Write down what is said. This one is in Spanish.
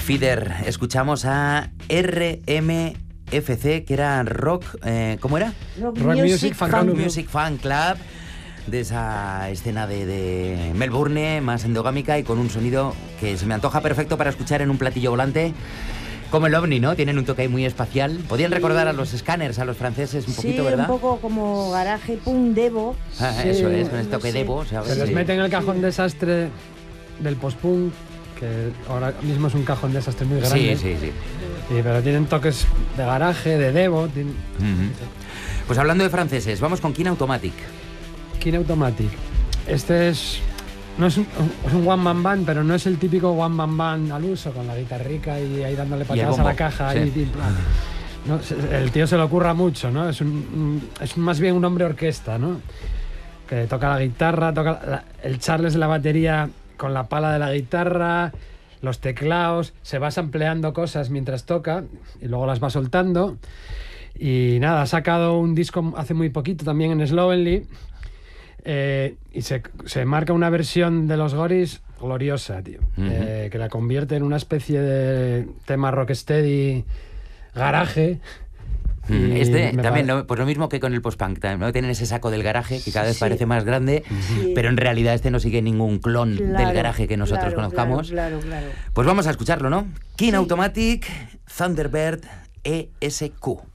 Feeder, escuchamos a RMFC, que era rock, ¿cómo era? Rock Music Fan Club, de esa escena de Melbourne, más endogámica y con un sonido que se me antoja perfecto para escuchar en un platillo volante, como el OVNI, ¿no? Tienen un toque ahí muy espacial. Podían recordar a los Scanners, a los franceses, un poquito, ¿verdad? Sí, un poco como Garage Punk Devo. Eso es, con el toque Devo, ¿sabes? Se les mete en el cajón desastre del post-punk, que ahora mismo es un cajón desastre muy grande. Sí. Pero tienen toques de garaje, de Devo. Pues hablando de franceses, vamos con King Automatic. King Automatic. Este no es un one man band, pero no es el típico one man band al uso, con la guitarrica y ahí dándole patadas a la caja. Sí. No, el tío se le ocurra mucho, ¿no? Es más bien un hombre orquesta, ¿no? Que toca la guitarra, el Charles de la batería con la pala de la guitarra, los teclados, se va sampleando cosas mientras toca y luego las va soltando. Y nada, ha sacado un disco hace muy poquito también en Slovenly, y se marca una versión de los Goris gloriosa, tío. Que la convierte en una especie de tema rocksteady garaje. También, ¿no? Pues lo mismo que con el post-punk, ¿no? Tienen ese saco del garaje que cada vez parece más grande, pero en realidad no sigue ningún clon del garaje que nosotros conozcamos. Claro. Pues vamos a escucharlo, ¿no? King Automatic, Thunderbird ESQ.